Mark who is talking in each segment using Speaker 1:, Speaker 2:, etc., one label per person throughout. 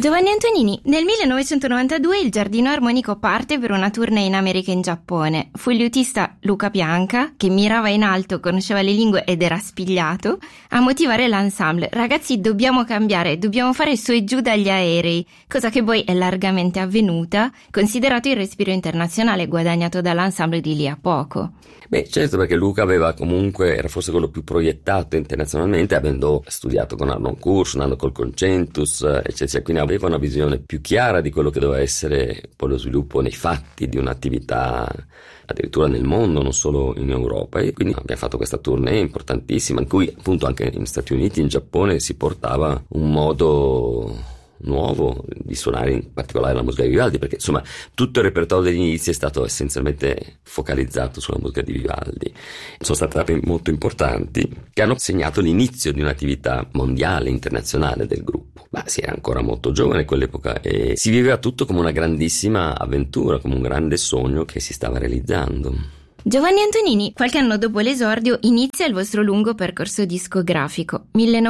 Speaker 1: Giovanni Antonini, nel 1992 il Giardino Armonico parte per una tournée in America e in Giappone. Fu il liutista Luca Pianca, che mirava in alto, conosceva le lingue ed era spigliato, a motivare l'ensemble. Ragazzi, dobbiamo cambiare, dobbiamo fare su e giù dagli aerei, cosa che poi è largamente avvenuta, considerato il respiro internazionale guadagnato dall'ensemble di lì a poco.
Speaker 2: Beh, certo, perché Luca era forse quello più proiettato internazionalmente, avendo studiato con Harnoncourt, suonando col Concentus, eccetera, quindi aveva una visione più chiara di quello che doveva essere poi lo sviluppo nei fatti di un'attività addirittura nel mondo, non solo in Europa. E quindi abbiamo fatto questa tournée importantissima in cui appunto anche negli Stati Uniti, in Giappone si portava un modo nuovo di suonare, in particolare la musica di Vivaldi, perché insomma tutto il repertorio degli inizi è stato essenzialmente focalizzato sulla musica di Vivaldi. Sono state tappe molto importanti che hanno segnato l'inizio di un'attività mondiale, internazionale del gruppo, ma si era ancora molto giovane in quell'epoca e si viveva tutto come una grandissima avventura, come un grande sogno che si stava realizzando.
Speaker 1: Giovanni Antonini, qualche anno dopo l'esordio, inizia il vostro lungo percorso discografico.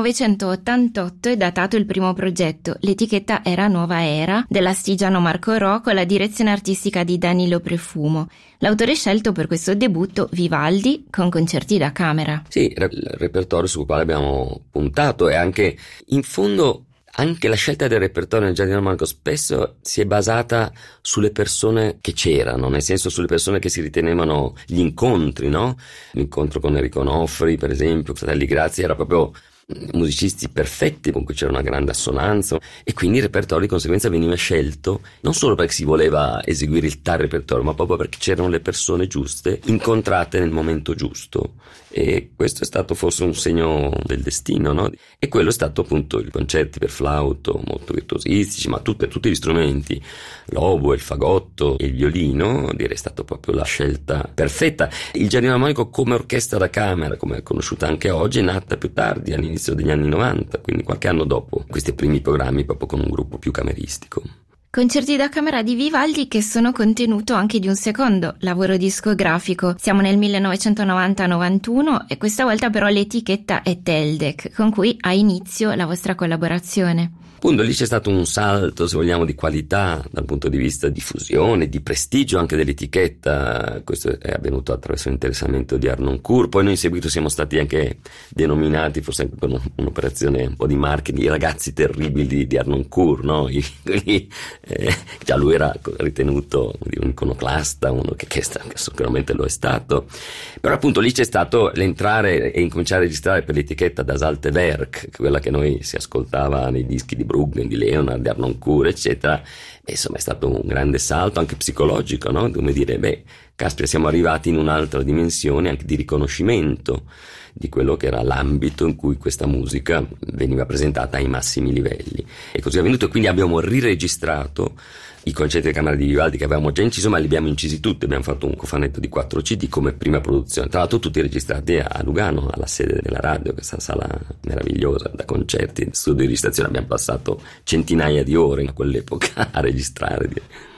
Speaker 1: 1988 è datato il primo progetto, l'etichetta era Nuova Era, dell'astigiano Marco Rò, con la direzione artistica di Danilo Prefumo. L'autore scelto per questo debutto, Vivaldi, con concerti da camera.
Speaker 2: Sì, il repertorio sul quale abbiamo puntato e anche, in fondo, anche la scelta del repertorio nel Giardino Armonico spesso si è basata sulle persone che c'erano, nel senso sulle persone che si ritenevano gli incontri, no? L'incontro con Enrico Onofri, per esempio, Fratelli Grazia, era proprio musicisti perfetti con cui c'era una grande assonanza e quindi il repertorio di conseguenza veniva scelto non solo perché si voleva eseguire il tal repertorio, ma proprio perché c'erano le persone giuste incontrate nel momento giusto, e questo è stato forse un segno del destino, no? E quello è stato appunto i concerti per flauto molto virtuosistici, ma tutti gli strumenti, l'oboe, il fagotto e il violino, direi è stata proprio la scelta perfetta. Il Giardino Armonico come orchestra da camera, come è conosciuta anche oggi, è nata più tardi, all'inizio degli anni 90, quindi qualche anno dopo questi primi programmi proprio con un gruppo più cameristico.
Speaker 1: Concerti da camera di Vivaldi che sono contenuto anche di un secondo lavoro discografico. Siamo nel 1990-91 e questa volta però l'etichetta è Teldec, con cui ha inizio la vostra collaborazione.
Speaker 2: Appunto lì c'è stato un salto, se vogliamo, di qualità dal punto di vista di diffusione, di prestigio anche dell'etichetta. Questo è avvenuto attraverso l'interessamento di Harnoncourt. Poi noi in seguito siamo stati anche denominati, forse anche per un'operazione un po' di marketing, i ragazzi terribili di Harnoncourt, no? Già lui era ritenuto un iconoclasta, uno che sicuramente lo è stato. Però appunto lì c'è stato l'entrare e incominciare a registrare per l'etichetta Das Alte Werk, quella che noi si ascoltava nei dischi di Bruckner, di Leonard, di Harnoncourt, eccetera. E insomma è stato un grande salto anche psicologico, no? Come dire, caspita, siamo arrivati in un'altra dimensione anche di riconoscimento di quello che era l'ambito in cui questa musica veniva presentata ai massimi livelli. E così è avvenuto, quindi abbiamo riregistrato i concerti di camera di Vivaldi che avevamo già inciso, ma li abbiamo incisi tutti, abbiamo fatto un cofanetto di 4 CD come prima produzione, tra l'altro tutti registrati a Lugano, alla sede della radio, questa sala meravigliosa da concerti, studio di registrazione. Abbiamo passato centinaia di ore in quell'epoca a registrare.